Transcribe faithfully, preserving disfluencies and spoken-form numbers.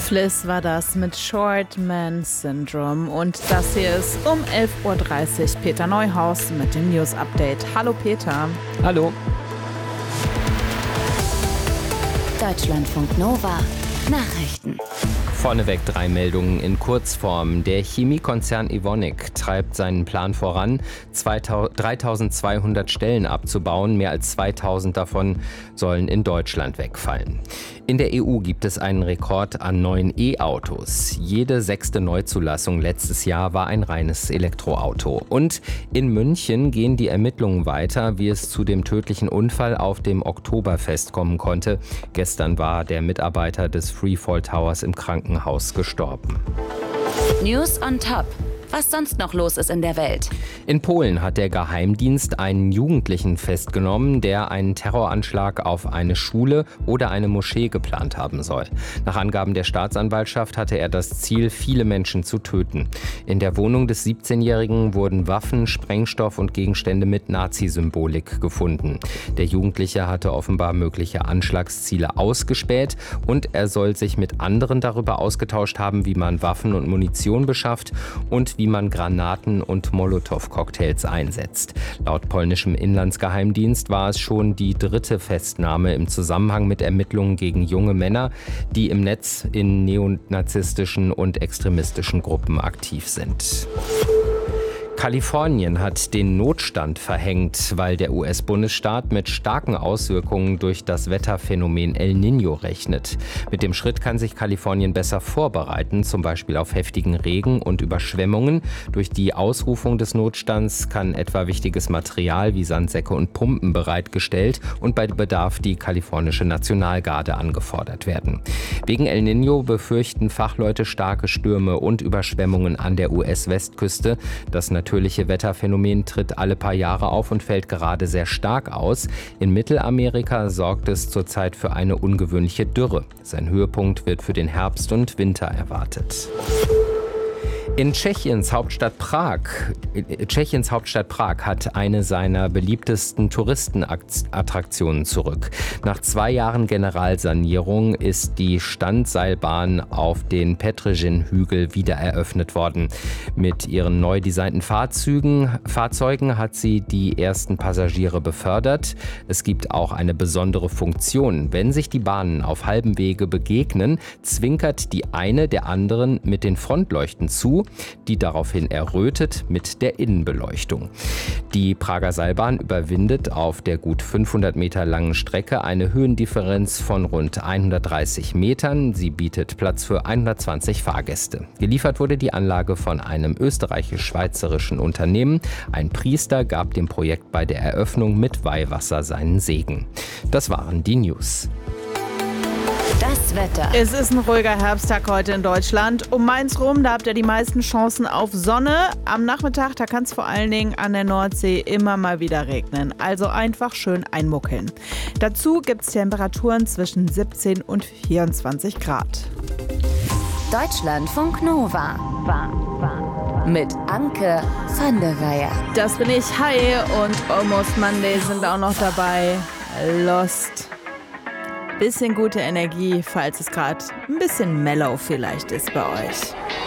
Fliss war das mit Short Man Syndrome. Und das hier ist um elf Uhr dreißig Peter Neuhaus mit dem News Update. Hallo Peter. Hallo. Deutschlandfunk Nova Nachrichten. Vorneweg drei Meldungen in Kurzform. Der Chemiekonzern Evonik treibt seinen Plan voran, dreitausendzweihundert Stellen abzubauen. Mehr als zweitausend davon sollen in Deutschland wegfallen. In der E U gibt es einen Rekord an neuen E-Autos. Jede sechste Neuzulassung letztes Jahr war ein reines Elektroauto. Und in München gehen die Ermittlungen weiter, wie es zu dem tödlichen Unfall auf dem Oktoberfest kommen konnte. Gestern war der Mitarbeiter des Freefall Towers im Krankenhaus gestorben. News on Top. Was sonst noch los ist in der Welt. In Polen hat der Geheimdienst einen Jugendlichen festgenommen, der einen Terroranschlag auf eine Schule oder eine Moschee geplant haben soll. Nach Angaben der Staatsanwaltschaft hatte er das Ziel, viele Menschen zu töten. In der Wohnung des siebzehnjährigen wurden Waffen, Sprengstoff und Gegenstände mit Nazi-Symbolik gefunden. Der Jugendliche hatte offenbar mögliche Anschlagsziele ausgespäht und er soll sich mit anderen darüber ausgetauscht haben, wie man Waffen und Munition beschafft und wie wie man Granaten und Molotow-Cocktails einsetzt. Laut polnischem Inlandsgeheimdienst war es schon die dritte Festnahme im Zusammenhang mit Ermittlungen gegen junge Männer, die im Netz in neonazistischen und extremistischen Gruppen aktiv sind. Kalifornien hat den Notstand verhängt, weil der U S-Bundesstaat mit starken Auswirkungen durch das Wetterphänomen El Niño rechnet. Mit dem Schritt kann sich Kalifornien besser vorbereiten, zum Beispiel auf heftigen Regen und Überschwemmungen. Durch die Ausrufung des Notstands kann etwa wichtiges Material wie Sandsäcke und Pumpen bereitgestellt und bei Bedarf die kalifornische Nationalgarde angefordert werden. Wegen El Niño befürchten Fachleute starke Stürme und Überschwemmungen an der U S-Westküste. Das natürliche Wetterphänomen tritt alle paar Jahre auf und fällt gerade sehr stark aus. In Mittelamerika sorgt es zurzeit für eine ungewöhnliche Dürre. Sein Höhepunkt wird für den Herbst und Winter erwartet. In Tschechiens Hauptstadt Prag, Tschechiens Hauptstadt Prag hat eine seiner beliebtesten Touristenattraktionen zurück. Nach zwei Jahren Generalsanierung ist die Standseilbahn auf den Petržin-Hügel wieder eröffnet worden. Mit ihren neu designten Fahrzeugen, Fahrzeugen hat sie die ersten Passagiere befördert. Es gibt auch eine besondere Funktion. Wenn sich die Bahnen auf halbem Wege begegnen, zwinkert die eine der anderen mit den Frontleuchten zu, die daraufhin errötet mit der Innenbeleuchtung. Die Prager Seilbahn überwindet auf der gut fünfhundert Meter langen Strecke eine Höhendifferenz von rund hundertdreißig Metern. Sie bietet Platz für hundertzwanzig Fahrgäste. Geliefert wurde die Anlage von einem österreichisch-schweizerischen Unternehmen. Ein Priester gab dem Projekt bei der Eröffnung mit Weihwasser seinen Segen. Das waren die News. Das Wetter. Es ist ein ruhiger Herbsttag heute in Deutschland. Um Mainz rum, da habt ihr die meisten Chancen auf Sonne. Am Nachmittag, da kann es vor allen Dingen an der Nordsee immer mal wieder regnen. Also einfach schön einmuckeln. Dazu gibt es Temperaturen zwischen siebzehn und vierundzwanzig Grad. Deutschlandfunk Nova. Mit Anke van der Weyer. Das bin ich. Hi und Almost Monday sind auch noch dabei. Lost. Bisschen gute Energie, falls es gerade ein bisschen mellow vielleicht ist bei euch.